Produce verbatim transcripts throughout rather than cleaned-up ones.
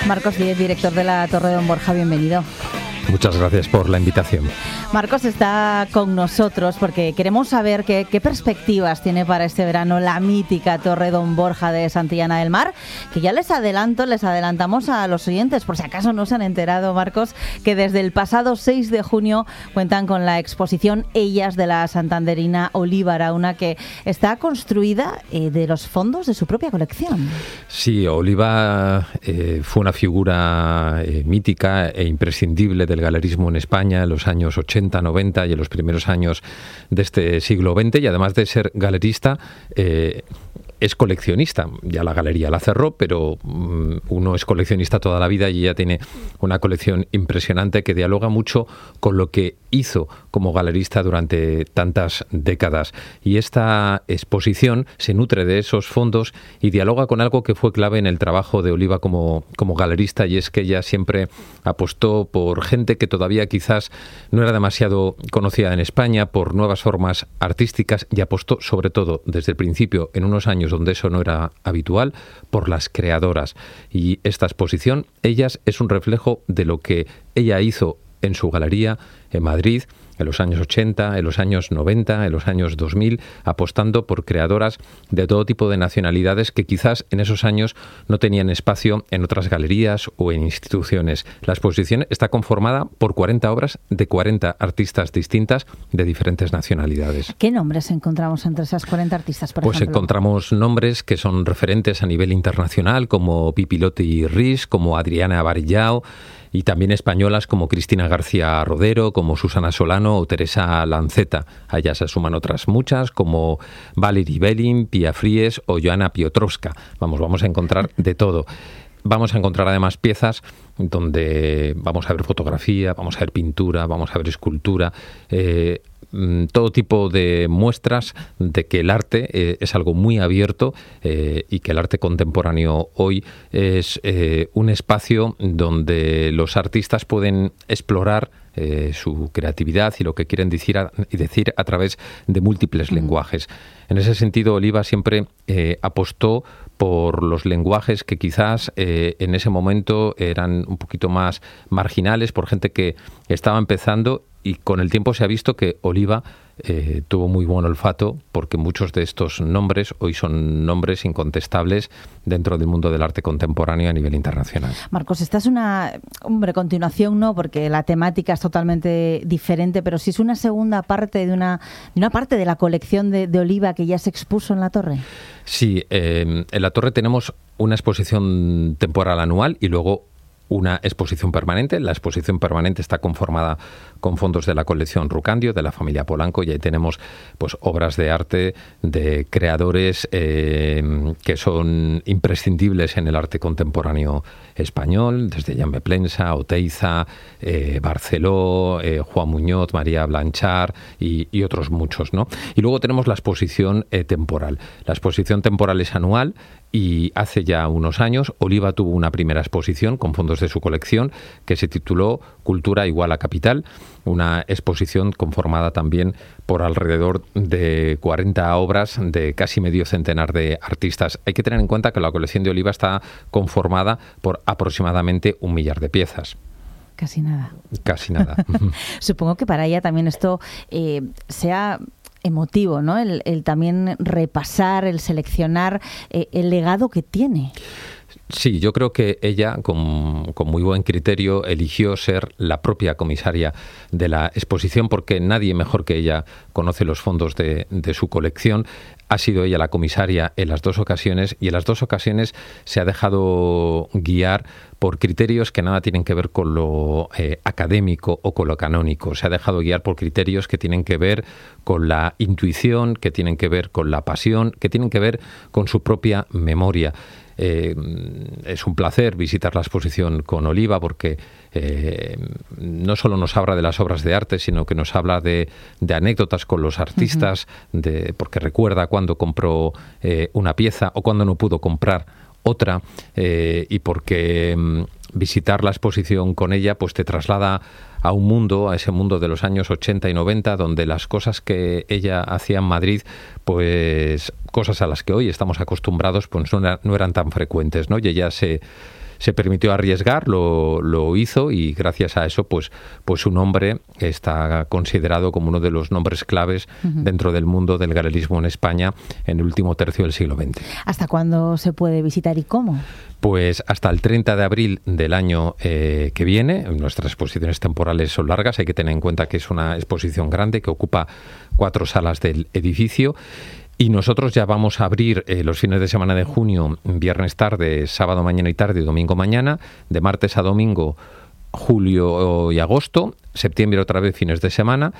Marcos Díez, director de la Torre Don Borja, bienvenido. Muchas gracias por la invitación. Marcos está con nosotros porque queremos saber qué, qué perspectivas tiene para este verano la mítica Torre Don Borja de Santillana del Mar, que ya les adelanto, les adelantamos a los oyentes, por si acaso no se han enterado, Marcos, que desde el pasado seis de junio cuentan con la exposición Ellas de la santanderina Oliva Arauna, que está construida eh, de los fondos de su propia colección. Sí, Oliva eh, fue una figura eh, mítica e imprescindible del galerismo en España en los años ochenta, noventa y en los primeros años de este siglo veinte, y además de ser galerista, eh, es coleccionista. Ya la galería la cerró, pero um, uno es coleccionista toda la vida y ella tiene una colección impresionante que dialoga mucho con lo que hizo como galerista durante tantas décadas. Y esta exposición se nutre de esos fondos y dialoga con algo que fue clave en el trabajo de Oliva como, como galerista, y es que ella siempre apostó por gente que todavía quizás no era demasiado conocida en España, por nuevas formas artísticas, y apostó sobre todo desde el principio, en unos años donde eso no era habitual, por las creadoras. Y esta exposición, Ellas, es un reflejo de lo que ella hizo en su galería en Madrid en los años ochenta, en los años noventa, en los años dos mil, apostando por creadoras de todo tipo de nacionalidades que quizás en esos años no tenían espacio en otras galerías o en instituciones. La exposición está conformada por cuarenta obras de cuarenta artistas distintas de diferentes nacionalidades. ¿Qué nombres encontramos entre esas cuarenta artistas, por pues ejemplo? Pues encontramos nombres que son referentes a nivel internacional, como Pipilotti Riz, como Adriana Barillao, y también españolas como Cristina García Rodero, como Susana Solano o Teresa Lanceta. A ellas se suman otras muchas, como Valerie Belin, Pia Fries o Joana Piotrowska. Vamos, vamos a encontrar de todo. Vamos a encontrar además piezas donde vamos a ver fotografía, vamos a ver pintura, vamos a ver escultura, eh, todo tipo de muestras de que el arte eh, es algo muy abierto eh, y que el arte contemporáneo hoy es eh, un espacio donde los artistas pueden explorar eh, su creatividad y lo que quieren decir a, y decir a través de múltiples mm. lenguajes. En ese sentido, Oliva siempre eh, apostó por los lenguajes que quizás eh, en ese momento eran un poquito más marginales, por gente que estaba empezando, y con el tiempo se ha visto que Oliva eh, tuvo muy buen olfato, porque muchos de estos nombres hoy son nombres incontestables dentro del mundo del arte contemporáneo a nivel internacional. Marcos, esta es una, hombre, continuación, no, porque la temática es totalmente diferente, pero sí es una segunda parte de una, de una parte de la colección de, de Oliva que ya se expuso en la Torre. Sí, eh, en la Torre tenemos una exposición temporal anual y luego una exposición permanente. La exposición permanente está conformada con fondos de la colección Rucandio, de la familia Polanco, y ahí tenemos pues obras de arte de creadores eh, que son imprescindibles en el arte contemporáneo español, desde Jaume Plensa, Oteiza, eh, Barceló, eh, Juan Muñoz, María Blanchard y, y otros muchos, ¿no? Y luego tenemos la exposición eh, temporal. La exposición temporal es anual, y hace ya unos años Oliva tuvo una primera exposición con fondos de su colección que se tituló Cultura igual a Capital, una exposición conformada también por alrededor de cuarenta obras de casi medio centenar de artistas. Hay que tener en cuenta que la colección de Oliva está conformada por aproximadamente un millar de piezas. Casi nada. Casi nada. Supongo que para ella también esto eh, sea emotivo, ¿no? El, el también repasar, el seleccionar eh, el legado que tiene. Sí, yo creo que ella, con, con muy buen criterio, eligió ser la propia comisaria de la exposición, porque nadie mejor que ella conoce los fondos de, de su colección. Ha sido ella la comisaria en las dos ocasiones, y en las dos ocasiones se ha dejado guiar por criterios que nada tienen que ver con lo eh, académico o con lo canónico. Se ha dejado guiar por criterios que tienen que ver con la intuición, que tienen que ver con la pasión, que tienen que ver con su propia memoria. Eh, es un placer visitar la exposición con Oliva, porque eh, no solo nos habla de las obras de arte, sino que nos habla de, de anécdotas con los artistas, uh-huh. de, porque recuerda cuando compró eh, una pieza o cuando no pudo comprar otra, eh, y porque mm, visitar la exposición con ella pues te traslada a un mundo, a ese mundo de los años ochenta y noventa, donde las cosas que ella hacía en Madrid, pues cosas a las que hoy estamos acostumbrados, pues no, era, no eran tan frecuentes, ¿no? Y ella se, se permitió arriesgar, lo, lo hizo y gracias a eso pues, pues su nombre está considerado como uno de los nombres claves uh-huh. dentro del mundo del galerismo en España en el último tercio del siglo veinte. ¿Hasta cuándo se puede visitar y cómo? Pues hasta el treinta de abril del año eh, que viene. Nuestras exposiciones temporales son largas, hay que tener en cuenta que es una exposición grande que ocupa cuatro salas del edificio. Y nosotros ya vamos a abrir eh, los fines de semana de junio, viernes tarde, sábado mañana y tarde y domingo mañana, de martes a domingo, julio y agosto, septiembre otra vez fines de semana,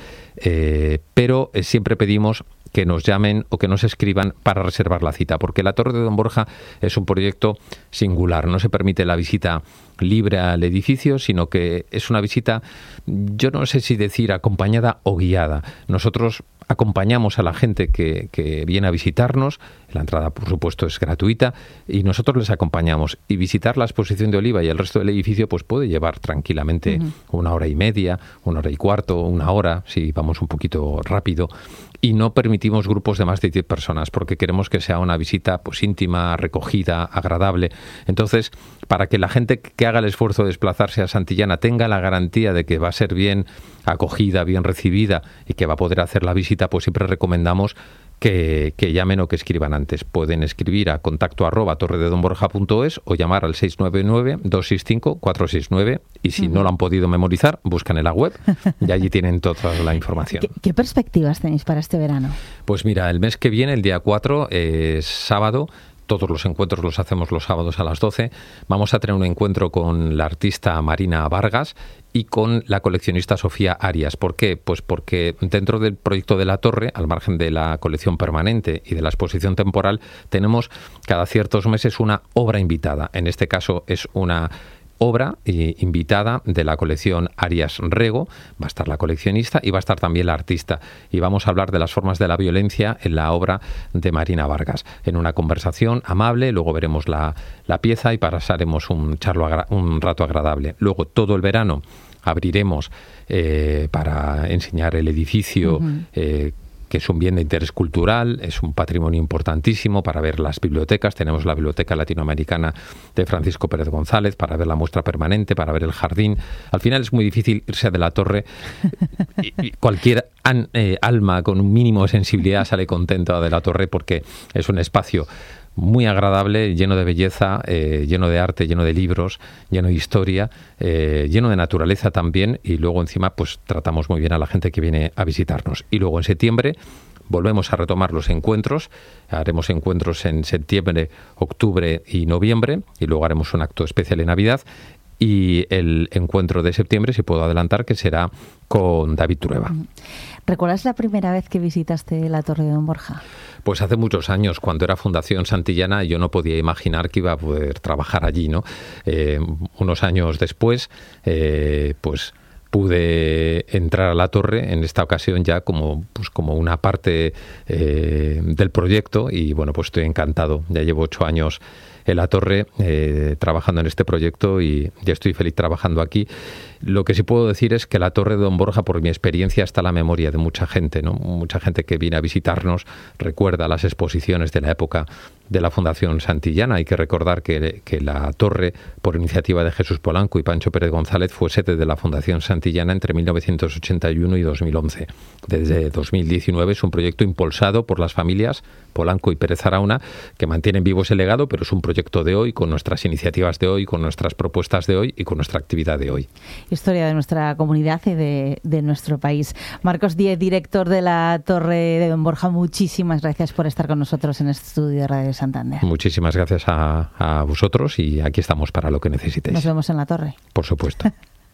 eh, pero eh, siempre pedimos que nos llamen o que nos escriban para reservar la cita, porque la Torre de Don Borja es un proyecto singular, no se permite la visita libre al edificio, sino que es una visita, yo no sé si decir acompañada o guiada. Nosotros acompañamos a la gente que, que viene a visitarnos, la entrada por supuesto es gratuita y nosotros les acompañamos, y visitar la exposición de Oliva y el resto del edificio pues puede llevar tranquilamente uh-huh. una hora y media, una hora y cuarto, una hora si vamos un poquito rápido, y no permitimos grupos de más de diez personas porque queremos que sea una visita pues íntima, recogida, agradable. Entonces, para que la gente que haga el esfuerzo de desplazarse a Santillana tenga la garantía de que va a ser bien acogida, bien recibida y que va a poder hacer la visita, pues siempre recomendamos que, que llamen o que escriban antes. Pueden escribir a contacto arroba torrededonborja punto es o llamar al seis nueve nueve, dos seis cinco, cuatro seis nueve, y si uh-huh. no lo han podido memorizar, buscan en la web y allí tienen toda la información. ¿Qué, qué perspectivas tenéis para este verano? Pues mira, el mes que viene, el día cuatro, es sábado. Todos los encuentros los hacemos los sábados a las doce. Vamos a tener un encuentro con la artista Marina Vargas y con la coleccionista Sofía Arias. ¿Por qué? Pues porque dentro del proyecto de la Torre, al margen de la colección permanente y de la exposición temporal, tenemos cada ciertos meses una obra invitada. En este caso es una obra eh, invitada de la colección Arias Rego. Va a estar la coleccionista y va a estar también la artista, y vamos a hablar de las formas de la violencia en la obra de Marina Vargas en una conversación amable. Luego veremos la, la pieza y pasaremos un, charlo agra- un rato agradable. Luego todo el verano abriremos eh, para enseñar el edificio uh-huh. eh, que es un bien de interés cultural, es un patrimonio importantísimo para ver las bibliotecas. Tenemos la Biblioteca Latinoamericana de Francisco Pérez González, para ver la muestra permanente, para ver el jardín. Al final es muy difícil irse de la Torre. y, y cualquier an, eh, alma con un mínimo de sensibilidad sale contenta de la Torre porque es un espacio muy agradable, lleno de belleza, eh, lleno de arte, lleno de libros, lleno de historia, eh, lleno de naturaleza también, y luego encima pues tratamos muy bien a la gente que viene a visitarnos. Y luego en septiembre volvemos a retomar los encuentros, haremos encuentros en septiembre, octubre y noviembre, y luego haremos un acto especial en Navidad. Y el encuentro de septiembre, si puedo adelantar, que será con David Trueba. ¿Recuerdas la primera vez que visitaste la Torre de Don Borja? Pues hace muchos años, cuando era Fundación Santillana, yo no podía imaginar que iba a poder trabajar allí, ¿no? Eh, unos años después, eh, pues pude entrar a la Torre, en esta ocasión ya como, pues como una parte eh, del proyecto, y bueno, pues estoy encantado. Ya llevo ocho años en la Torre eh, trabajando en este proyecto y ya estoy feliz trabajando aquí. Lo que sí puedo decir es que la Torre de Don Borja, por mi experiencia, está en la memoria de mucha gente, ¿no? Mucha gente que viene a visitarnos recuerda las exposiciones de la época de la Fundación Santillana. Hay que recordar que, que la Torre, por iniciativa de Jesús Polanco y Pancho Pérez González, fue sede de la Fundación Santillana entre mil novecientos ochenta y uno y dos mil once. Desde dos mil diecinueve es un proyecto impulsado por las familias Polanco y Pérez Arauna, que mantienen vivo ese legado, pero es un proyecto de hoy, con nuestras iniciativas de hoy, con nuestras propuestas de hoy y con nuestra actividad de hoy. Historia de nuestra comunidad y de, de nuestro país. Marcos Díez, director de la Torre de Don Borja, muchísimas gracias por estar con nosotros en este estudio de Radio Santander. Muchísimas gracias a, a vosotros, y aquí estamos para lo que necesitéis. Nos vemos en la Torre. Por supuesto.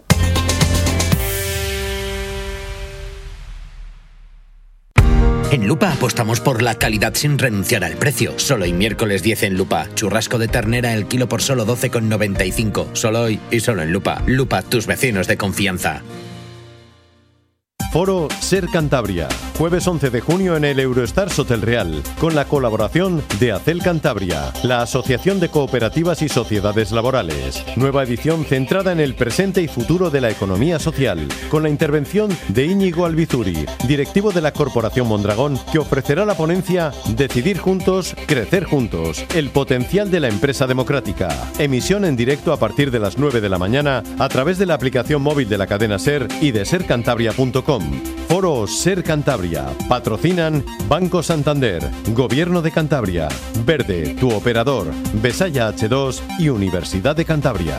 En Lupa apostamos por la calidad sin renunciar al precio. Solo hoy miércoles diez en Lupa. Churrasco de ternera el kilo por solo doce con noventa y cinco. Solo hoy y solo en Lupa. Lupa, tus vecinos de confianza. Foro Ser Cantabria. jueves once de junio en el Eurostars Hotel Real, con la colaboración de Acel Cantabria, la Asociación de Cooperativas y Sociedades Laborales. Nueva edición centrada en el presente y futuro de la economía social, con la intervención de Íñigo Albizuri, directivo de la Corporación Mondragón, que ofrecerá la ponencia Decidir juntos, crecer juntos, el potencial de la empresa democrática. Emisión en directo a partir de las nueve de la mañana a través de la aplicación móvil de la cadena SER y de ser cantabria punto com. Foro SER Cantabria. Patrocinan Banco Santander, Gobierno de Cantabria, Verde, tu operador, Besaya hache dos y Universidad de Cantabria.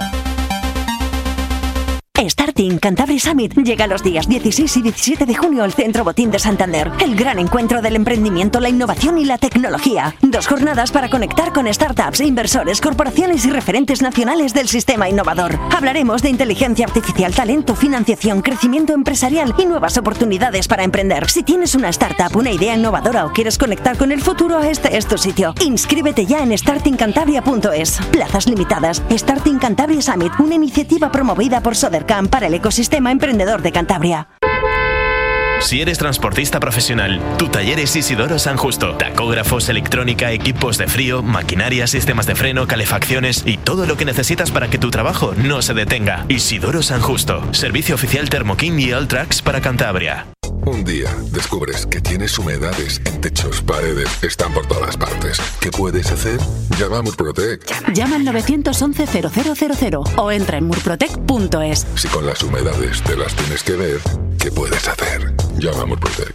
Starting Cantabria Summit llega los días dieciséis y diecisiete de junio al Centro Botín de Santander. El gran encuentro del emprendimiento, la innovación y la tecnología. Dos jornadas para conectar con startups, inversores, corporaciones y referentes nacionales del sistema innovador. Hablaremos de inteligencia artificial, talento, financiación, crecimiento empresarial y nuevas oportunidades para emprender. Si tienes una startup, una idea innovadora o quieres conectar con el futuro, este es tu sitio. Inscríbete ya en starting cantabria punto es. Plazas limitadas. Starting Cantabria Summit, una iniciativa promovida por Sodercam para el ecosistema emprendedor de Cantabria. Si eres transportista profesional, tu taller es Isidoro San Justo. Tacógrafos, electrónica, equipos de frío, maquinaria, sistemas de freno, calefacciones y todo lo que necesitas para que tu trabajo no se detenga. Isidoro San Justo, servicio oficial Thermoking y Alltrax para Cantabria. Un día descubres que tienes humedades en techos, paredes, están por todas partes. ¿Qué puedes hacer? Llama a Murprotec. Llama al nueve uno uno cero cero cero cero o entra en murprotec punto es. Si con las humedades te las tienes que ver, ¿qué puedes hacer? Llama a Murprotec.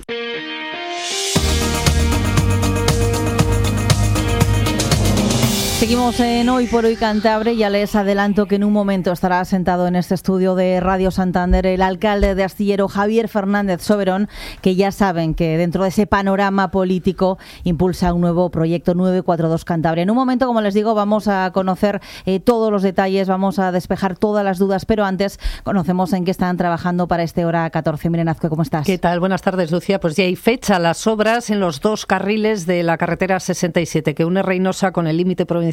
Seguimos en Hoy por Hoy Cantabria. Ya les adelanto que en un momento estará sentado en este estudio de Radio Santander el alcalde de Astillero, Javier Fernández Soberón, que ya saben que dentro de ese panorama político impulsa un nuevo proyecto nueve cuatro dos Cantabria. En un momento, como les digo, vamos a conocer eh, todos los detalles, vamos a despejar todas las dudas, pero antes conocemos en qué están trabajando para este hora catorce. Miren, Azcue, ¿cómo estás? ¿Qué tal? Buenas tardes, Lucía. Pues ya hay fecha. Las obras en los dos carriles de la carretera sesenta y siete que une Reynosa con el límite provincial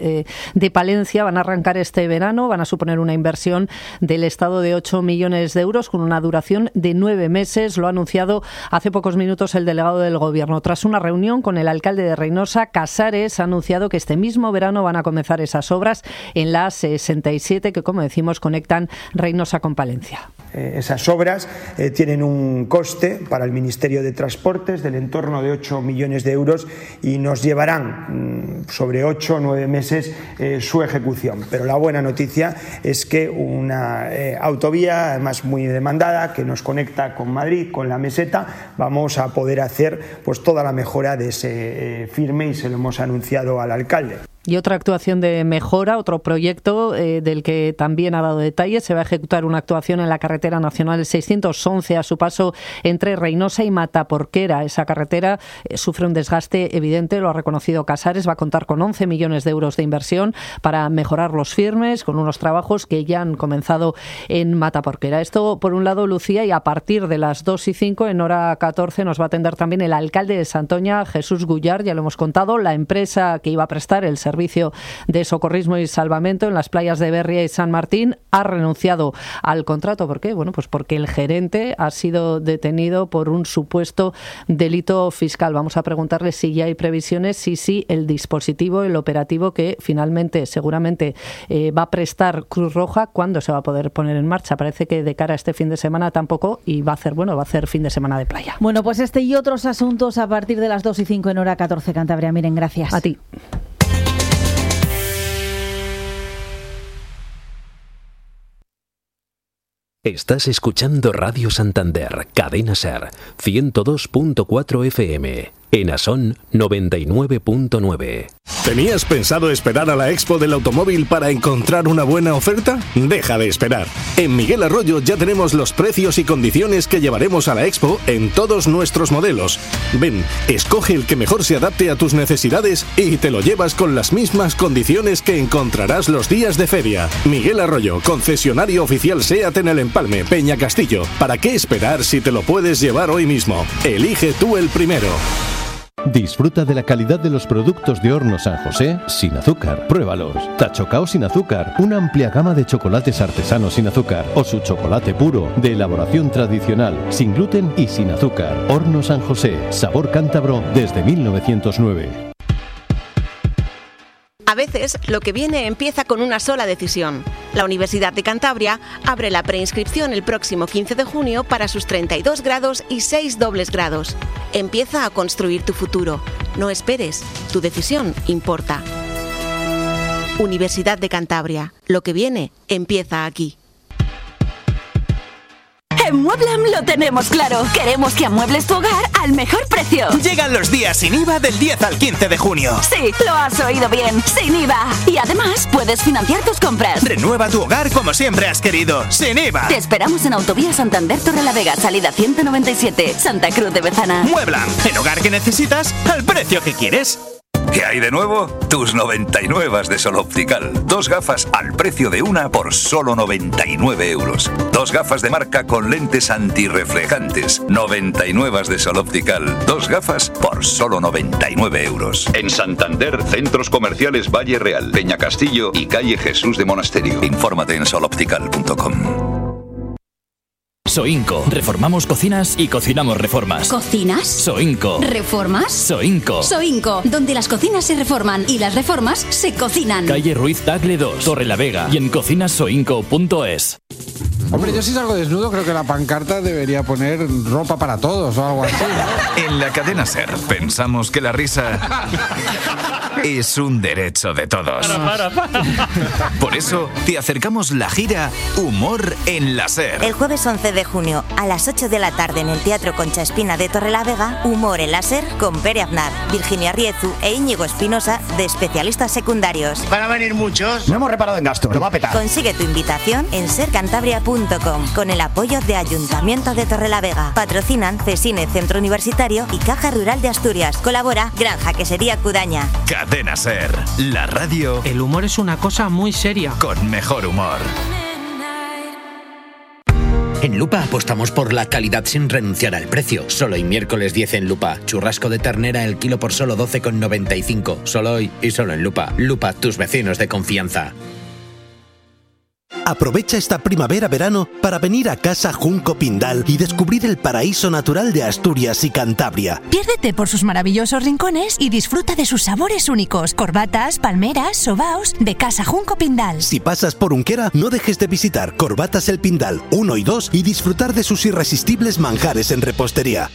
de Palencia van a arrancar este verano, van a suponer una inversión del Estado de ocho millones de euros con una duración de nueve meses. Lo ha anunciado hace pocos minutos el delegado del Gobierno. Tras una reunión con el alcalde de Reynosa, Casares ha anunciado que este mismo verano van a comenzar esas obras en la sesenta y siete que, como decimos, conectan Reynosa con Palencia. Eh, esas obras eh, tienen un coste para el Ministerio de Transportes del entorno de ocho millones de euros y nos llevarán mmm, sobre ocho o nueve meses eh, su ejecución. Pero la buena noticia es que una eh, autovía, además muy demandada, que nos conecta con Madrid, con la meseta, vamos a poder hacer pues toda la mejora de ese eh, firme y se lo hemos anunciado al alcalde. Y otra actuación de mejora, otro proyecto eh, del que también ha dado detalles. Se va a ejecutar una actuación en la carretera nacional seiscientos once a su paso entre Reynosa y Mataporquera. Esa carretera eh, sufre un desgaste evidente, lo ha reconocido Casares. Va a contar con once millones de euros de inversión para mejorar los firmes, con unos trabajos que ya han comenzado en Mataporquera. Esto por un lado, Lucía, y a partir de las dos y cinco, en hora catorce, nos va a atender también el alcalde de Santoña, Jesús Gullar. Ya lo hemos contado, la empresa que iba a prestar el servicio servicio de socorrismo y salvamento en las playas de Berria y San Martín ha renunciado al contrato. ¿Por qué? Bueno, pues porque el gerente ha sido detenido por un supuesto delito fiscal. Vamos a preguntarle si ya hay previsiones, si sí, el dispositivo, el operativo que finalmente seguramente eh, va a prestar Cruz Roja, ¿cuándo se va a poder poner en marcha? Parece que de cara a este fin de semana tampoco, y va a hacer, bueno, va a hacer fin de semana de playa. Bueno, pues este y otros asuntos a partir de las dos y cinco en hora catorce Cantabria. Miren, gracias. A ti. Estás escuchando Radio Santander, Cadena SER, ciento dos punto cuatro F M. En Asón, noventa y nueve punto nueve. ¿Tenías pensado esperar a la Expo del Automóvil para encontrar una buena oferta? Deja de esperar. En Miguel Arroyo ya tenemos los precios y condiciones que llevaremos a la Expo en todos nuestros modelos. Ven, escoge el que mejor se adapte a tus necesidades y te lo llevas con las mismas condiciones que encontrarás los días de feria. Miguel Arroyo, concesionario oficial SEAT en el Empalme, Peña Castillo. ¿Para qué esperar si te lo puedes llevar hoy mismo? Elige tú el primero. Disfruta de la calidad de los productos de Hornos San José sin azúcar. Pruébalos. Tachocao sin azúcar, una amplia gama de chocolates artesanos sin azúcar o su chocolate puro de elaboración tradicional, sin gluten y sin azúcar. Hornos San José, sabor cántabro desde mil novecientos nueve. A veces, lo que viene empieza con una sola decisión. La Universidad de Cantabria abre la preinscripción el próximo quince de junio para sus treinta y dos grados y seis dobles grados. Empieza a construir tu futuro. No esperes, tu decisión importa. Universidad de Cantabria. Lo que viene empieza aquí. En Mueblam lo tenemos claro. Queremos que amuebles tu hogar al mejor precio. Llegan los días sin I V A del diez al quince de junio. Sí, lo has oído bien, sin I V A. Y además puedes financiar tus compras. Renueva tu hogar como siempre has querido, sin I V A. Te esperamos en Autovía Santander Torrelavega, salida ciento noventa y siete, Santa Cruz de Bezana. Mueblam, el hogar que necesitas al precio que quieres. ¿Qué hay de nuevo? Tus noventa y nueve de Sol Optical. Dos gafas al precio de una por solo noventa y nueve euros. Dos gafas de marca con lentes antirreflejantes. noventa y nueve de Sol Optical. Dos gafas por solo noventa y nueve euros. En Santander, centros comerciales Valle Real, Peña Castillo y calle Jesús de Monasterio. Infórmate en sol optical punto com. Soinco. Reformamos cocinas y cocinamos reformas. ¿Cocinas? Soinco. ¿Reformas? Soinco. Soinco, donde las cocinas se reforman y las reformas se cocinan. Calle Ruiz Tagle dos, Torrelavega y en cocinas soinco punto es. Hombre, yo si salgo desnudo creo que la pancarta debería poner ropa para todos o algo así, ¿no? En la cadena SER pensamos que la risa es un derecho de todos. Para, para, para. Por eso te acercamos la gira Humor en la SER. El jueves once de junio a las ocho de la tarde en el Teatro Concha Espina de Torrelavega, Humor en la SER con Pere Aznar, Virginia Riezu e Íñigo Espinosa de especialistas secundarios. Van a venir muchos. No hemos reparado en gastos, lo va a petar. Consigue tu invitación en ser cantabria punto com con el apoyo de Ayuntamiento de Torrelavega. Patrocinan Cesine Centro Universitario y Caja Rural de Asturias. Colabora Granja Quesería Cudaña. Cadena SER, la radio. El humor es una cosa muy seria. Con mejor humor. En Lupa apostamos por la calidad sin renunciar al precio. Solo hoy miércoles diez en Lupa. Churrasco de ternera el kilo por solo doce con noventa y cinco. Solo hoy y solo en Lupa. Lupa, tus vecinos de confianza. Aprovecha esta primavera-verano para venir a Casa Junco Pindal y descubrir el paraíso natural de Asturias y Cantabria. Piérdete por sus maravillosos rincones y disfruta de sus sabores únicos. Corbatas, palmeras, sobaos de Casa Junco Pindal. Si pasas por Unquera, no dejes de visitar Corbatas el Pindal uno y dos y disfrutar de sus irresistibles manjares en repostería.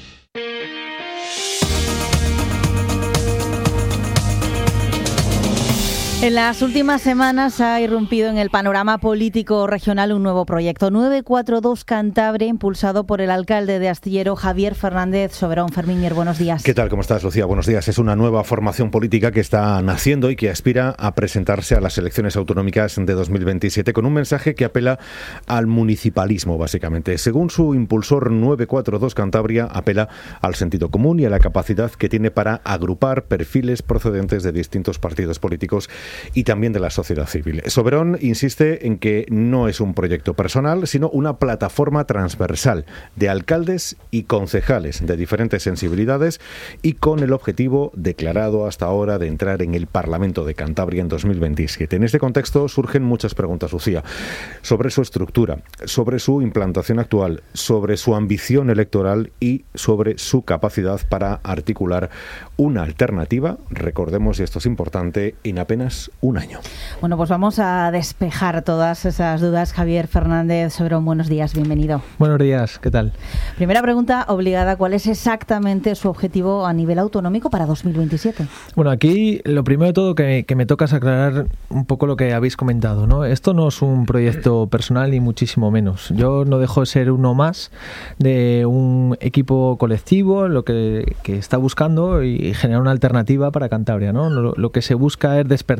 En las últimas semanas ha irrumpido en el panorama político regional un nuevo proyecto, nueve cuatro dos Cantabria, impulsado por el alcalde de Astillero, Javier Fernández Soberón. Fermín Mier, buenos días. ¿Qué tal? ¿Cómo estás, Lucía? Buenos días. Es una nueva formación política que está naciendo y que aspira a presentarse a las elecciones autonómicas de dos mil veintisiete con un mensaje que apela al municipalismo, básicamente. Según su impulsor, nueve cuatro dos Cantabria apela al sentido común y a la capacidad que tiene para agrupar perfiles procedentes de distintos partidos políticos y también de la sociedad civil. Soberón insiste en que no es un proyecto personal, sino una plataforma transversal de alcaldes y concejales de diferentes sensibilidades y con el objetivo declarado hasta ahora de entrar en el Parlamento de Cantabria en dos mil veintisiete. En este contexto surgen muchas preguntas, Lucía, sobre su estructura, sobre su implantación actual, sobre su ambición electoral y sobre su capacidad para articular una alternativa, recordemos, y esto es importante, en apenas un año. Bueno, pues vamos a despejar todas esas dudas. Javier Fernández Soberón, buenos días, bienvenido. Buenos días, ¿qué tal? Primera pregunta obligada, ¿cuál es exactamente su objetivo a nivel autonómico para dos mil veintisiete? Bueno, aquí lo primero de todo que, que me toca es aclarar un poco lo que habéis comentado, ¿no? Esto no es un proyecto personal ni muchísimo menos. Yo no dejo de ser uno más de un equipo colectivo, lo que, que está buscando y generar una alternativa para Cantabria, ¿no? Lo, lo que se busca es despertar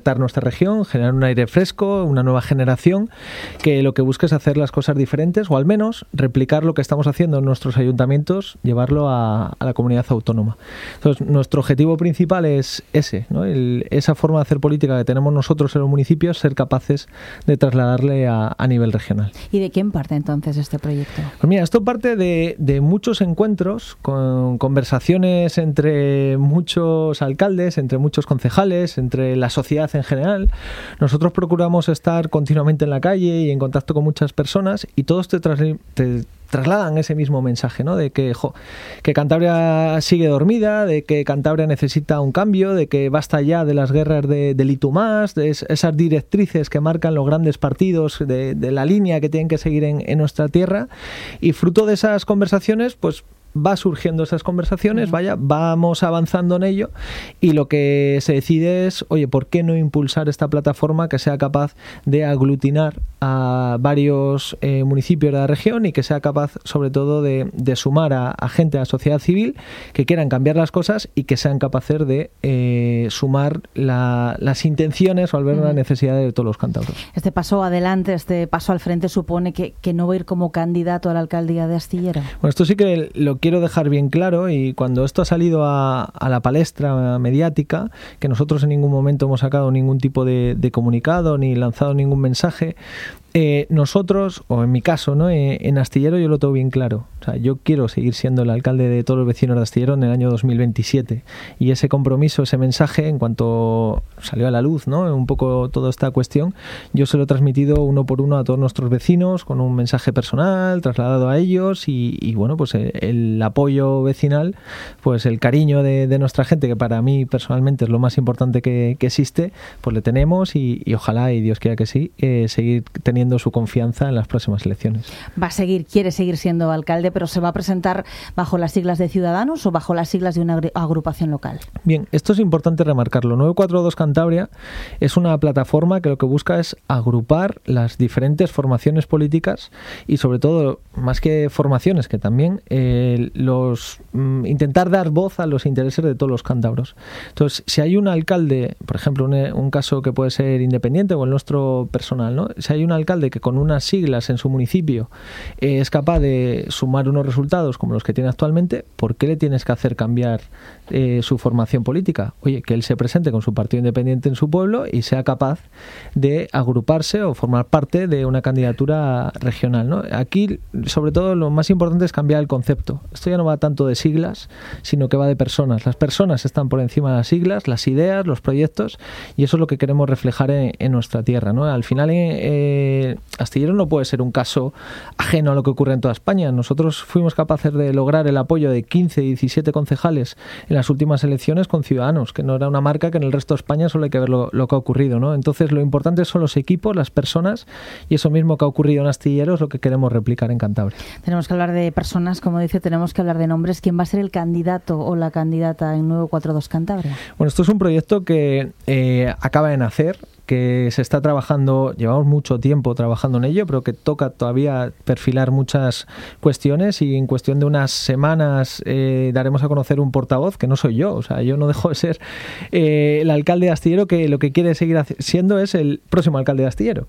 despertar nuestra región, generar un aire fresco, una nueva generación que lo que busca es hacer las cosas diferentes o al menos replicar lo que estamos haciendo en nuestros ayuntamientos, llevarlo a, a la comunidad autónoma. Entonces, nuestro objetivo principal es ese, ¿no? El, esa forma de hacer política que tenemos nosotros en los municipios, ser capaces de trasladarle a, a nivel regional. ¿Y de quién parte entonces este proyecto? Pues mira, esto parte de, de muchos encuentros, con conversaciones entre muchos alcaldes, entre muchos concejales, entre la sociedad en general. Nosotros procuramos estar continuamente en la calle y en contacto con muchas personas y todos te, trasli- te trasladan ese mismo mensaje, ¿no? De que, jo, que Cantabria sigue dormida, de que Cantabria necesita un cambio, de que basta ya de las guerras de, del I T U más, de es, esas directrices que marcan los grandes partidos, de, de la línea que tienen que seguir en, en nuestra tierra. Y fruto de esas conversaciones, pues va surgiendo esas conversaciones, vaya, vamos avanzando en ello y lo que se decide es, oye, ¿por qué no impulsar esta plataforma que sea capaz de aglutinar a varios eh, municipios de la región y que sea capaz, sobre todo, de, de sumar a, a gente a la sociedad civil que quieran cambiar las cosas y que sean capaces de eh, sumar la, las intenciones o al ver uh-huh. las necesidades de todos los cántabros. Este paso adelante, este paso al frente supone que, que no va a ir como candidato a la alcaldía de Astillero. Bueno, esto sí que lo quiero dejar bien claro y cuando esto ha salido a, a la palestra mediática, que nosotros en ningún momento hemos sacado ningún tipo de, de comunicado ni lanzado ningún mensaje, Eh, nosotros, o en mi caso, ¿no? Eh, en Astillero yo lo tengo bien claro. O sea, yo quiero seguir siendo el alcalde de todos los vecinos de Astillero en el año dos mil veintisiete. Y ese compromiso, ese mensaje, en cuanto salió a la luz, ¿no? Un poco toda esta cuestión, yo se lo he transmitido uno por uno a todos nuestros vecinos con un mensaje personal trasladado a ellos y, y bueno, pues el, el apoyo vecinal, pues el cariño de, de nuestra gente, que para mí personalmente es lo más importante que, que existe, pues le tenemos y, y ojalá, y Dios quiera que sí, eh, seguir teniendo su confianza en las próximas elecciones. Va a seguir, quiere seguir siendo alcalde, pero ¿se va a presentar bajo las siglas de Ciudadanos o bajo las siglas de una agrupación local? Bien, esto es importante remarcarlo. nueve cuatro dos Cantabria es una plataforma que lo que busca es agrupar las diferentes formaciones políticas y sobre todo, más que formaciones, que también eh, los mm, intentar dar voz a los intereses de todos los cántabros. Entonces, si hay un alcalde, por ejemplo, un, un caso que puede ser independiente o el nuestro personal, ¿no? Si hay un alcalde que con unas siglas en su municipio eh, es capaz de sumar unos resultados como los que tiene actualmente, ¿por qué le tienes que hacer cambiar eh, su formación política? Oye, que él se presente con su partido independiente en su pueblo y sea capaz de agruparse o formar parte de una candidatura regional, ¿no? Aquí, sobre todo, lo más importante es cambiar el concepto. Esto ya no va tanto de siglas, sino que va de personas. Las personas están por encima de las siglas, las ideas, los proyectos, y eso es lo que queremos reflejar en, en nuestra tierra, ¿no? Al final, eh, Astillero no puede ser un caso ajeno a lo que ocurre en toda España. Nosotros fuimos capaces de lograr el apoyo de quince, diecisiete concejales en las últimas elecciones con Ciudadanos, que no era una marca que en el resto de España solo hay que ver lo, lo que ha ocurrido, ¿no? Entonces, lo importante son los equipos, las personas, y eso mismo que ha ocurrido en Astillero es lo que queremos replicar en Cantabria. Tenemos que hablar de personas, como dice, tenemos que hablar de nombres. ¿Quién va a ser el candidato o la candidata en nueve cuatro dos Cantabria? Bueno, esto es un proyecto que eh, acaba de nacer, que se está trabajando, llevamos mucho tiempo trabajando en ello, pero que toca todavía perfilar muchas cuestiones y en cuestión de unas semanas eh, daremos a conocer un portavoz, que no soy yo, o sea, yo no dejo de ser eh, el alcalde de Astillero, que lo que quiere seguir siendo es el próximo alcalde de Astillero.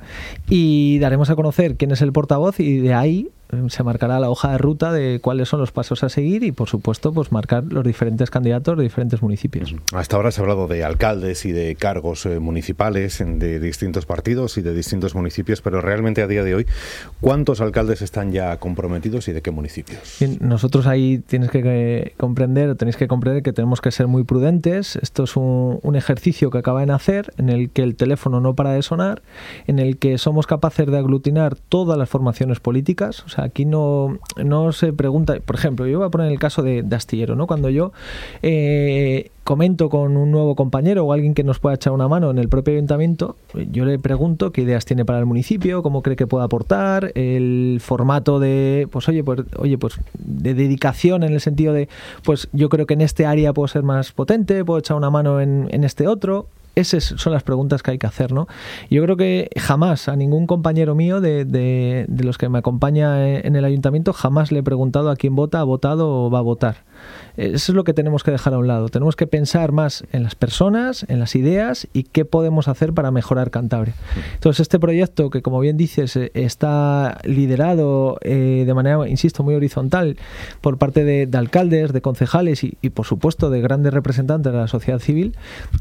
Y daremos a conocer quién es el portavoz y de ahí se marcará la hoja de ruta de cuáles son los pasos a seguir y, por supuesto, pues marcar los diferentes candidatos de diferentes municipios. Hasta ahora se ha hablado de alcaldes y de cargos eh, municipales de distintos partidos y de distintos municipios, pero realmente a día de hoy, ¿cuántos alcaldes están ya comprometidos y de qué municipios? Bien, nosotros ahí tienes que eh, comprender, tenéis que comprender que tenemos que ser muy prudentes. Esto es un, un ejercicio que acaba de nacer, en el que el teléfono no para de sonar, en el que somos capaces de aglutinar todas las formaciones políticas. O sea, aquí no, no se pregunta, por ejemplo, yo voy a poner el caso de, de Astillero, ¿no? Cuando yo eh, comento con un nuevo compañero o alguien que nos pueda echar una mano en el propio ayuntamiento, yo le pregunto qué ideas tiene para el municipio, cómo cree que puede aportar, el formato de, pues oye, pues oye, pues de dedicación en el sentido de, pues yo creo que en este área puedo ser más potente, puedo echar una mano en, en este otro. esas son las preguntas que hay que hacer, ¿no? Yo creo que jamás a ningún compañero mío de, de, de los que me acompaña en el ayuntamiento jamás le he preguntado a quién vota, ha votado o va a votar. Eso es lo que tenemos que dejar a un lado. Tenemos que pensar más en las personas, en las ideas y qué podemos hacer para mejorar Cantabria. Entonces, este proyecto que, como bien dices, está liderado eh, de manera, insisto, muy horizontal por parte de, de alcaldes, de concejales y, y, por supuesto, de grandes representantes de la sociedad civil,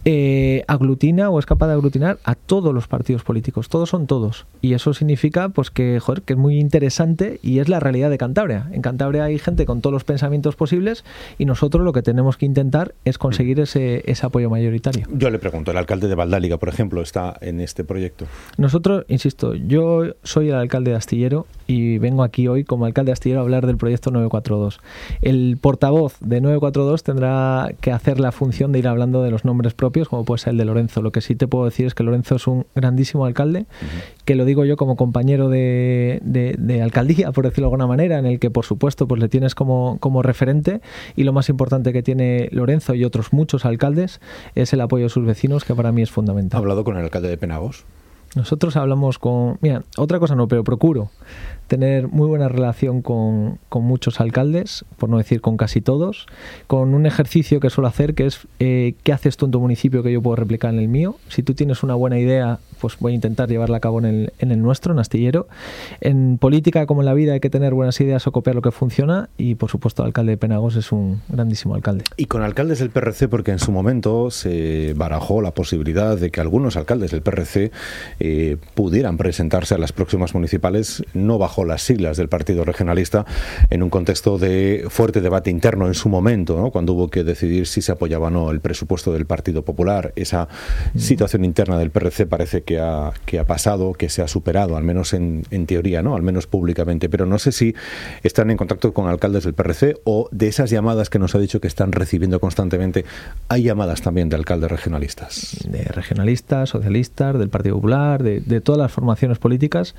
eh, aglutina o es capaz de aglutinar a todos los partidos políticos. Todos son todos. Y eso significa pues que, joder, que es muy interesante y es la realidad de Cantabria. En Cantabria hay gente con todos los pensamientos posibles y nosotros lo que tenemos que intentar es conseguir ese, ese apoyo mayoritario. Yo le pregunto, ¿el alcalde de Valdáliga, por ejemplo, está en este proyecto? Nosotros, insisto, yo soy el alcalde de Astillero y vengo aquí hoy como alcalde de Astillero a hablar del proyecto nueve cuatro dos. El portavoz de nueve cuatro dos tendrá que hacer la función de ir hablando de los nombres propios, como puede ser el de Lorenzo. Lo que sí te puedo decir es que Lorenzo es un grandísimo alcalde, uh-huh. que lo digo yo como compañero de, de, de alcaldía, por decirlo de alguna manera, en el que, por supuesto, pues le tienes como, como referente. Y lo más importante que tiene Lorenzo y otros muchos alcaldes es el apoyo de sus vecinos, que para mí es fundamental. ¿Ha hablado con el alcalde de Penagos? Nosotros hablamos con... Mira, otra cosa no, pero procuro tener muy buena relación con, con muchos alcaldes, por no decir con casi todos, con un ejercicio que suelo hacer que es eh, ¿qué haces tú en tu municipio que yo puedo replicar en el mío? Si tú tienes una buena idea, pues voy a intentar llevarla a cabo en el, en el nuestro, en Astillero. En política, como en la vida, hay que tener buenas ideas o copiar lo que funciona y, por supuesto, el alcalde de Penagos es un grandísimo alcalde. Y con alcaldes del P R C, porque en su momento se barajó la posibilidad de que algunos alcaldes del P R C eh, pudieran presentarse a las próximas municipales, no bajo las siglas del Partido Regionalista, en un contexto de fuerte debate interno en su momento, ¿no? Cuando hubo que decidir si se apoyaba o no el presupuesto del Partido Popular. Esa mm. situación interna del P R C parece que ha, que ha pasado, que se ha superado, al menos en, en teoría, ¿no? Al menos públicamente. Pero no sé si están en contacto con alcaldes del P R C o de esas llamadas que nos ha dicho que están recibiendo constantemente. Hay llamadas también de alcaldes regionalistas. De regionalistas, socialistas, del Partido Popular, de, de todas las formaciones políticas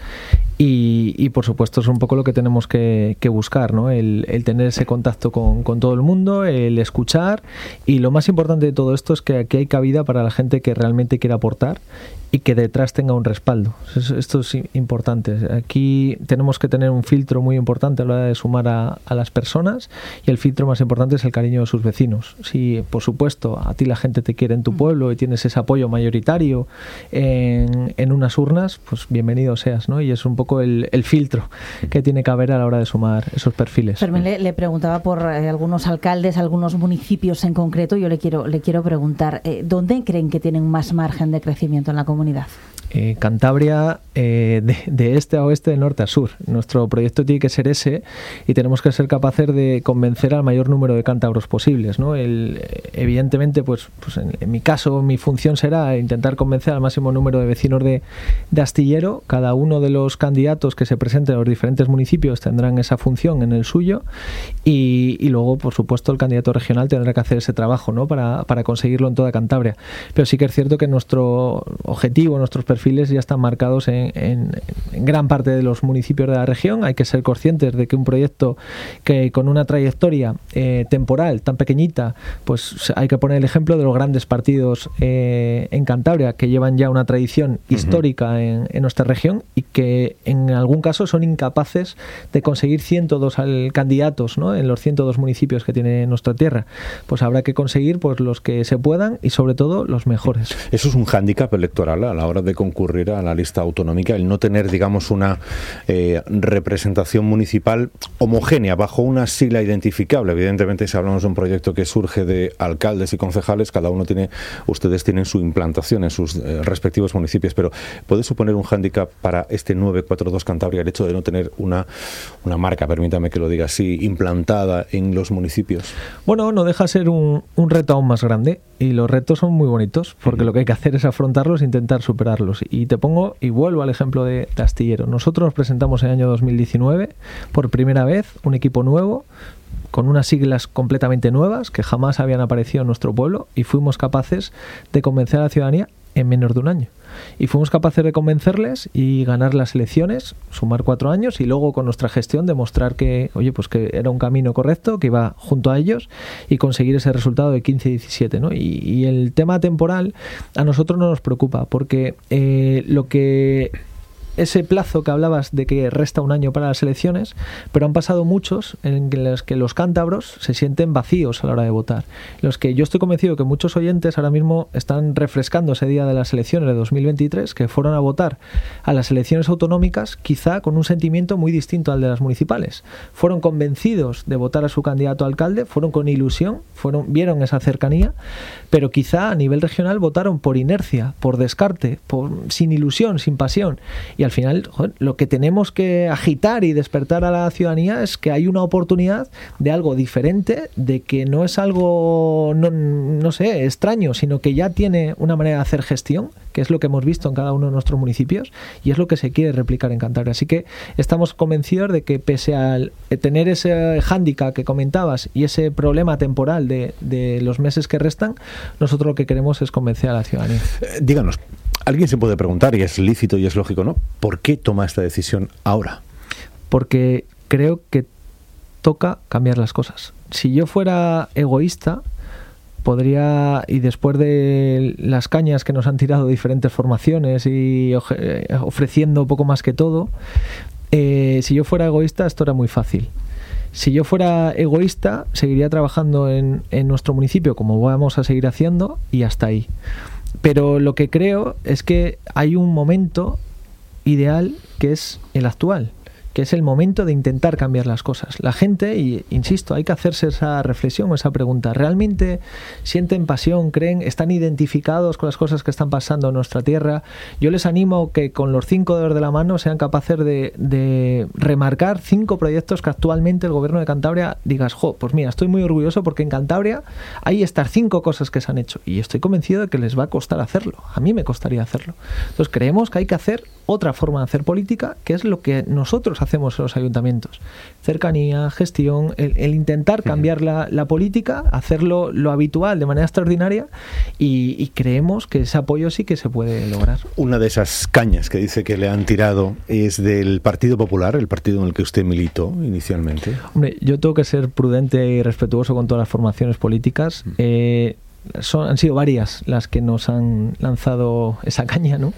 y, y por supuesto es un poco lo que tenemos que, que buscar, ¿no? El, el tener ese contacto con, con todo el mundo, el escuchar y lo más importante de todo esto es que aquí hay cabida para la gente que realmente quiere aportar y que detrás tenga un respaldo. Esto es importante. Aquí tenemos que tener un filtro muy importante a la hora de sumar a, a las personas y el filtro más importante es el cariño de sus vecinos. Si, por supuesto, a ti la gente te quiere en tu pueblo y tienes ese apoyo mayoritario en, en unas urnas, pues bienvenido seas, ¿no? Y es un poco el, el filtro que tiene que haber a la hora de sumar esos perfiles. Fermín le, le preguntaba por eh, algunos alcaldes, algunos municipios en concreto. Yo le quiero, le quiero preguntar, eh, ¿dónde creen que tienen más margen de crecimiento en la comunidad? Eh, Cantabria eh, de, de este a oeste, de norte a sur. Nuestro proyecto tiene que ser ese y tenemos que ser capaces de convencer al mayor número de cántabros posibles, ¿no? El, evidentemente, pues, pues en, en mi caso, mi función será intentar convencer al máximo número de vecinos de, de Astillero. Cada uno de los candidatos que se presenten en los diferentes municipios tendrán esa función en el suyo y, y luego, por supuesto, el candidato regional tendrá que hacer ese trabajo, ¿no? para, para conseguirlo en toda Cantabria. Pero sí que es cierto que nuestro objetivo, nuestros perfiles ya están marcados en, en, en gran parte de los municipios de la región. Hay que ser conscientes de que un proyecto que con una trayectoria eh, temporal tan pequeñita, pues hay que poner el ejemplo de los grandes partidos eh, en Cantabria que llevan ya una tradición uh-huh. histórica en, en nuestra región y que en algún caso son incapaces de conseguir ciento dos candidatos, ¿no? En los ciento dos municipios que tiene nuestra tierra. Pues habrá que conseguir pues los que se puedan y sobre todo los mejores. Eso es un hándicap electoral a la hora de concurrir a la lista autonómica, el no tener, digamos, una eh, representación municipal homogénea bajo una sigla identificable. Evidentemente, si hablamos de un proyecto que surge de alcaldes y concejales, cada uno tiene, ustedes tienen su implantación en sus eh, respectivos municipios, pero ¿puede suponer un hándicap para este nueve cuatro dos Cantabria el hecho de no tener una, una marca, permítame que lo diga así, implantada en los municipios? Bueno, no deja de ser un, un reto aún más grande y los retos son muy bonitos porque uh-huh. lo que hay que hacer es afrontarlos e intentar superarlos. Y te pongo y vuelvo al ejemplo de Astillero. Nosotros nos presentamos en el año dos mil diecinueve por primera vez, un equipo nuevo con unas siglas completamente nuevas que jamás habían aparecido en nuestro pueblo y fuimos capaces de convencer a la ciudadanía en menos de un año. Y fuimos capaces de convencerles y ganar las elecciones, sumar cuatro años y luego con nuestra gestión demostrar que, oye, pues que era un camino correcto, que iba junto a ellos y conseguir ese resultado de quince diecisiete, ¿no? Y, y el tema temporal a nosotros no nos preocupa porque eh, lo que... ese plazo que hablabas de que resta un año para las elecciones, pero han pasado muchos en los que los cántabros se sienten vacíos a la hora de votar. Los que yo estoy convencido que muchos oyentes ahora mismo están refrescando ese día de las elecciones de dos mil veintitrés, que fueron a votar a las elecciones autonómicas quizá con un sentimiento muy distinto al de las municipales. Fueron convencidos de votar a su candidato a alcalde, fueron con ilusión, fueron, vieron esa cercanía, pero quizá a nivel regional votaron por inercia, por descarte, por, sin ilusión, sin pasión. Y al final, joder, lo que tenemos que agitar y despertar a la ciudadanía es que hay una oportunidad de algo diferente, de que no es algo, no, no sé, extraño, sino que ya tiene una manera de hacer gestión, que es lo que hemos visto en cada uno de nuestros municipios y es lo que se quiere replicar en Cantabria. Así que estamos convencidos de que pese a tener ese hándicap que comentabas y ese problema temporal de, de los meses que restan, nosotros lo que queremos es convencer a la ciudadanía. Eh, díganos, alguien se puede preguntar, y es lícito y es lógico, ¿no? ¿Por qué toma esta decisión ahora? Porque creo que toca cambiar las cosas. Si yo fuera egoísta, podría, y después de las cañas que nos han tirado diferentes formaciones y ofreciendo poco más que todo, eh, si yo fuera egoísta, esto era muy fácil. Si yo fuera egoísta, seguiría trabajando en, en nuestro municipio como vamos a seguir haciendo y hasta ahí. Pero lo que creo es que hay un momento ideal que es el actual, que es el momento de intentar cambiar las cosas. La gente, y insisto, hay que hacerse esa reflexión o esa pregunta, ¿realmente sienten pasión, creen, están identificados con las cosas que están pasando en nuestra tierra? Yo les animo a que con los cinco dedos de la mano sean capaces de, de remarcar cinco proyectos que actualmente el gobierno de Cantabria digas, jo, pues mira, estoy muy orgulloso porque en Cantabria hay estas cinco cosas que se han hecho y estoy convencido de que les va a costar hacerlo. A mí me costaría hacerlo. Entonces creemos que hay que hacer otra forma de hacer política, que es lo que nosotros hacemos en los ayuntamientos. Cercanía, gestión, el, el intentar cambiar la, la política, hacerlo lo habitual de manera extraordinaria y, y creemos que ese apoyo sí que se puede lograr. Una de esas cañas que dice que le han tirado es del Partido Popular, el partido en el que usted militó inicialmente. Hombre, yo tengo que ser prudente y respetuoso con todas las formaciones políticas. Mm. Eh, son, han sido varias las que nos han lanzado esa caña, ¿no?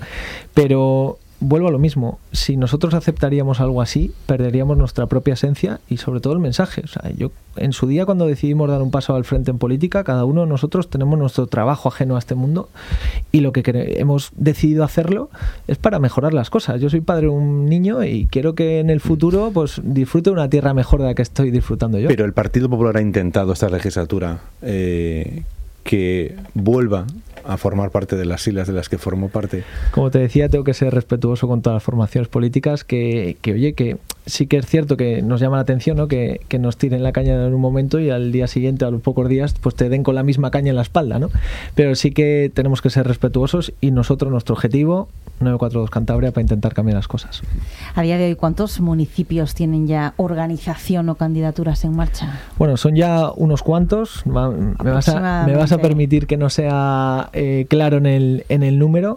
Pero vuelvo a lo mismo, si nosotros aceptaríamos algo así, perderíamos nuestra propia esencia y sobre todo el mensaje. O sea, yo en su día cuando decidimos dar un paso al frente en política, cada uno de nosotros tenemos nuestro trabajo ajeno a este mundo y lo que hemos decidido hacerlo es para mejorar las cosas. Yo soy padre de un niño y quiero que en el futuro pues disfrute de una tierra mejor de la que estoy disfrutando yo. Pero el Partido Popular ha intentado esta legislatura eh, que vuelva a formar parte de las siglas de las que formó parte. Como te decía, tengo que ser respetuoso con todas las formaciones políticas que, que oye, que sí que es cierto que nos llama la atención, ¿no? que, que nos tiren la caña en un momento y al día siguiente, a los pocos días, pues te den con la misma caña en la espalda, ¿no? Pero sí que tenemos que ser respetuosos y nosotros, nuestro objetivo, nueve cuatro dos Cantabria, para intentar cambiar las cosas. A día de hoy, ¿cuántos municipios tienen ya organización o candidaturas en marcha? Bueno, son ya unos cuantos. Me vas a, me vas a permitir que no sea eh, claro en el, en el número,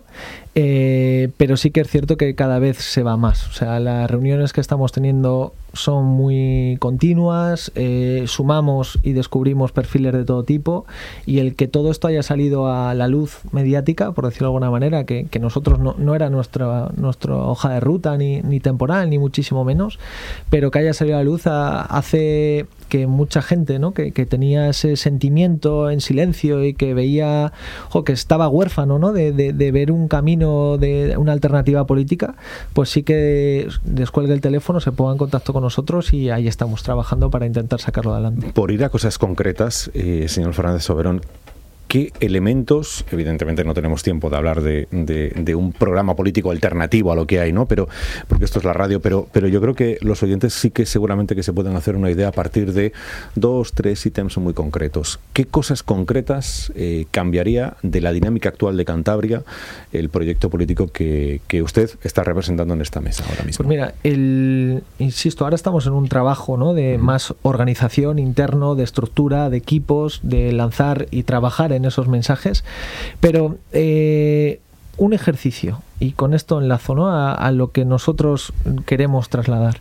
eh, pero sí que es cierto que cada vez se va más. O sea, las reuniones que estamos teniendo son muy continuas, eh, sumamos y descubrimos perfiles de todo tipo y el que todo esto haya salido a la luz mediática, por decirlo de alguna manera, que, que nosotros no, no era nuestra, nuestra hoja de ruta ni, ni temporal, ni muchísimo menos, pero que haya salido a la luz a, hace que mucha gente, ¿no? que, que tenía ese sentimiento en silencio y que veía jo, que estaba huérfano, ¿no? de, de, de ver un camino, de una alternativa política, pues sí que descuelgue el teléfono, se ponga en contacto con nosotros y ahí estamos trabajando para intentar sacarlo adelante. Por ir a cosas concretas, eh, señor Fernández Soberón, ¿qué elementos, evidentemente no tenemos tiempo de hablar de, de, de un programa político alternativo a lo que hay, ¿no? Pero porque esto es la radio, pero, pero yo creo que los oyentes sí que seguramente que se pueden hacer una idea a partir de dos, tres ítems muy concretos. ¿Qué cosas concretas eh, cambiaría de la dinámica actual de Cantabria el proyecto político que, que usted está representando en esta mesa ahora mismo? Pues mira, el, insisto, ahora estamos en un trabajo, ¿no? de más organización interno, de estructura, de equipos, de lanzar y trabajar en esos mensajes, pero eh, un ejercicio, y con esto enlazo, ¿no?, a, a lo que nosotros queremos trasladar.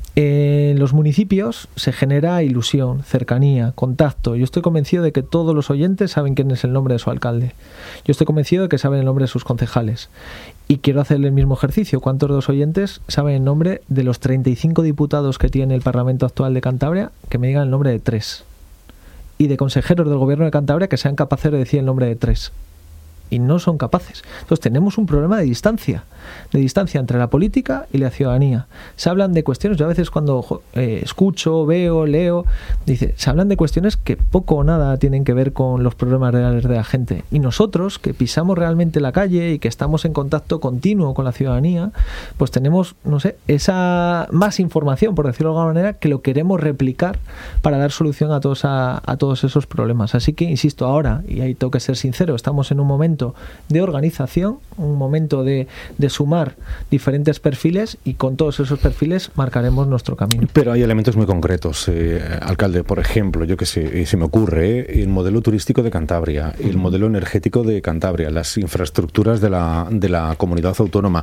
En los municipios se genera ilusión, cercanía, contacto. Yo estoy convencido de que todos los oyentes saben quién es el nombre de su alcalde. Yo estoy convencido de que saben el nombre de sus concejales. Y quiero hacer el mismo ejercicio. ¿Cuántos de los oyentes saben el nombre de los treinta y cinco diputados que tiene el Parlamento actual de Cantabria? Que me digan el nombre de tres. Y de consejeros del Gobierno de Cantabria que sean capaces de decir el nombre de tres. Y no son capaces. Entonces tenemos un problema de distancia, de distancia entre la política y la ciudadanía. Se hablan de cuestiones, yo a veces cuando eh, escucho, veo, leo, dice, se hablan de cuestiones que poco o nada tienen que ver con los problemas reales de la gente. Y nosotros, que pisamos realmente la calle y que estamos en contacto continuo con la ciudadanía, pues tenemos, no sé, esa más información, por decirlo de alguna manera, que lo queremos replicar para dar solución a todos, a, a todos esos problemas. Así que, insisto, ahora, y ahí tengo que ser sincero, estamos en un momento de organización, un momento de, de sumar diferentes perfiles, y con todos esos perfiles marcaremos nuestro camino. Pero hay elementos muy concretos, eh, alcalde, por ejemplo, yo que sé, se me ocurre, eh, el modelo turístico de Cantabria, el modelo energético de Cantabria, las infraestructuras de la, de la comunidad autónoma,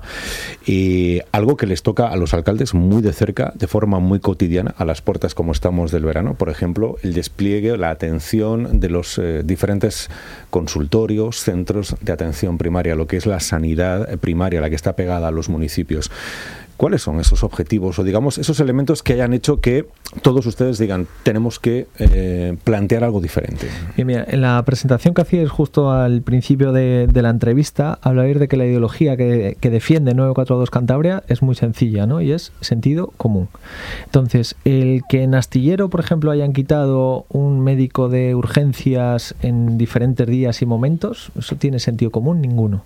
y algo que les toca a los alcaldes muy de cerca, de forma muy cotidiana, a las puertas como estamos del verano, por ejemplo, el despliegue, la atención de los eh, diferentes consultorios, centros de atención primaria, lo que es la sanidad primaria, la que está pegada a los municipios. ¿Cuáles son esos objetivos o, digamos, esos elementos que hayan hecho que todos ustedes digan, tenemos que eh, plantear algo diferente? Y mira, en la presentación que hacíais justo al principio de, de la entrevista, hablabais de que la ideología que, que defiende nueve cuatro dos Cantabria es muy sencilla, ¿no? Y es sentido común. Entonces, el que en Astillero, por ejemplo, hayan quitado un médico de urgencias en diferentes días y momentos, eso tiene sentido común ninguno.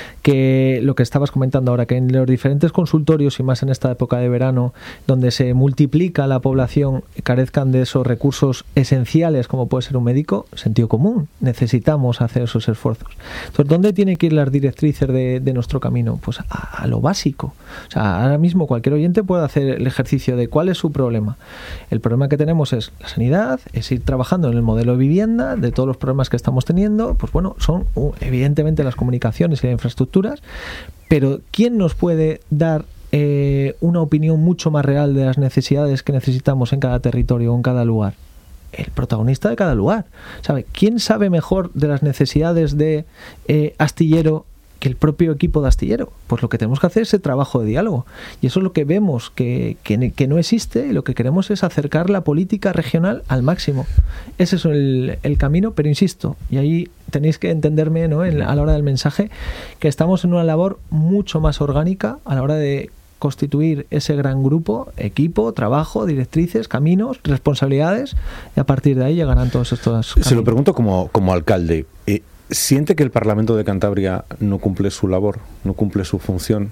Que lo que estabas comentando ahora, que en los diferentes consultorios, y más en esta época de verano, donde se multiplica la población, carezcan de esos recursos esenciales como puede ser un médico, sentido común. Necesitamos hacer esos esfuerzos. Entonces, ¿dónde tienen que ir las directrices de, de nuestro camino? Pues a, a lo básico. O sea, ahora mismo cualquier oyente puede hacer el ejercicio de cuál es su problema. El problema que tenemos es la sanidad, es ir trabajando en el modelo de vivienda, de todos los problemas que estamos teniendo, pues bueno, son uh, evidentemente las comunicaciones y las infraestructuras, pero ¿quién nos puede dar eh, una opinión mucho más real de las necesidades que necesitamos en cada territorio o en cada lugar? El protagonista de cada lugar. ¿Sabe? ¿Quién sabe mejor de las necesidades de eh, Astillero que el propio equipo de Astillero? Pues lo que tenemos que hacer es ese trabajo de diálogo, y eso es lo que vemos que, que, que no existe, y lo que queremos es acercar la política regional al máximo. Ese es el, el camino, pero insisto, y ahí tenéis que entenderme, ¿no?, en, a la hora del mensaje, que estamos en una labor mucho más orgánica a la hora de constituir ese gran grupo, equipo, trabajo, directrices, caminos, responsabilidades, y a partir de ahí llegarán todos estos caminos. Se lo pregunto como, como alcalde, eh, ¿siente que el Parlamento de Cantabria no cumple su labor, no cumple su función?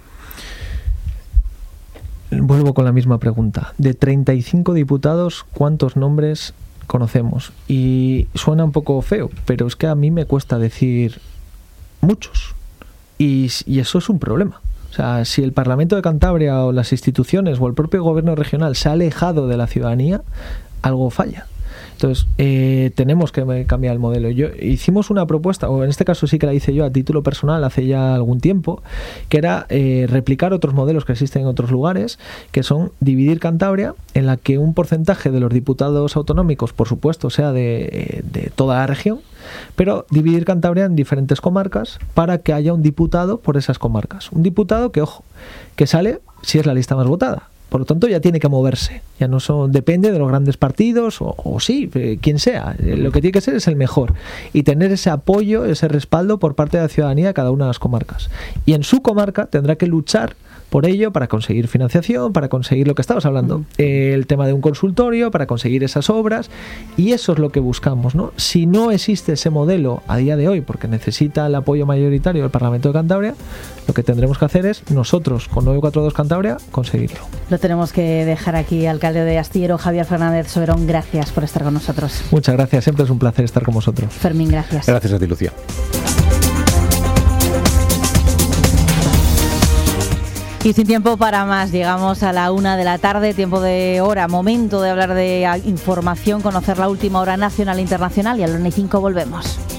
Vuelvo con la misma pregunta. De treinta y cinco diputados, ¿cuántos nombres conocemos? Y suena un poco feo, pero es que a mí me cuesta decir muchos. Y, y eso es un problema. O sea, si el Parlamento de Cantabria o las instituciones o el propio gobierno regional se ha alejado de la ciudadanía, algo falla. Entonces, eh, tenemos que cambiar el modelo. Yo, hicimos una propuesta, o en este caso sí que la hice yo a título personal hace ya algún tiempo, que era eh, replicar otros modelos que existen en otros lugares, que son dividir Cantabria, en la que un porcentaje de los diputados autonómicos, por supuesto, sea de, de toda la región, pero dividir Cantabria en diferentes comarcas para que haya un diputado por esas comarcas. Un diputado que, ojo, que sale si es la lista más votada. Por lo tanto, ya tiene que moverse. Ya no son, depende de los grandes partidos, o, o sí, eh, quien sea. Eh, lo que tiene que ser es el mejor. Y tener ese apoyo, ese respaldo por parte de la ciudadanía de cada una de las comarcas. Y en su comarca tendrá que luchar por ello, para conseguir financiación, para conseguir lo que estabas hablando, eh, el tema de un consultorio, para conseguir esas obras, y eso es lo que buscamos, ¿no? Si no existe ese modelo a día de hoy, porque necesita el apoyo mayoritario del Parlamento de Cantabria, lo que tendremos que hacer es nosotros, con nueve cuatro dos Cantabria, conseguirlo. Lo tenemos que dejar aquí. Alcalde de Astillero, Javier Fernández Soberón, gracias por estar con nosotros. Muchas gracias, siempre es un placer estar con vosotros. Fermín, gracias. Gracias a ti, Lucía. Y sin tiempo para más, llegamos a la una de la tarde, tiempo de hora, momento de hablar de información, conocer la última hora nacional e internacional, y a las una y cinco volvemos.